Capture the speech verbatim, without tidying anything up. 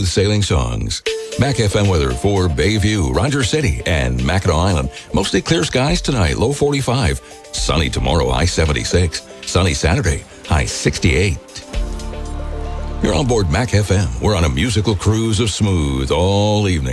smooth sailing songs. Mac F M weather for Bayview, Rogers City, and Mackinac Island. Mostly clear skies tonight, low forty-five. Sunny tomorrow, high seventy-six. Sunny Saturday, high sixty-eight. You're on board Mac F M. We're on a musical cruise of smooth all evening.